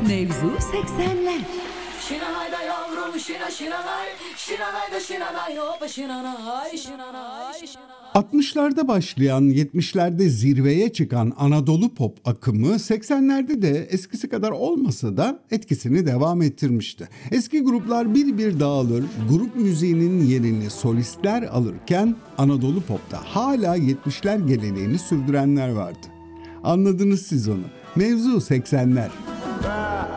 Mevzu 80'ler. Şinanayda yavrum şinanay, şinanayda şinanay hoppa şinanay, şinanay. 60'larda başlayan, 70'lerde zirveye çıkan Anadolu pop akımı 80'lerde de eskisi kadar olmasa da etkisini devam ettirmişti. Eski gruplar bir bir dağılır, grup müziğinin yerini solistler alırken Anadolu popta hala 70'ler geleneğini sürdürenler vardı. Anladınız siz onu. Mevzu 80'ler.